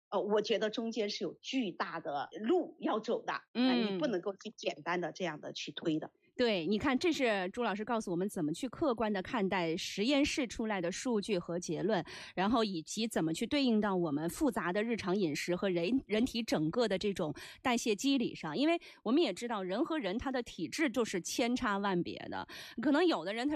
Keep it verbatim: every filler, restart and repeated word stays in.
呃，我觉得中间是有巨大的路要走的，嗯，你不能够去简单的这样的去推的。 对，你看，这是朱老师告诉我们怎么去客观的看待实验室出来的数据和结论，然后以及怎么去对应到我们复杂的日常饮食和人人体整个的这种代谢机理上。因为我们也知道，人和人他的体质就是千差万别的，可能有的人他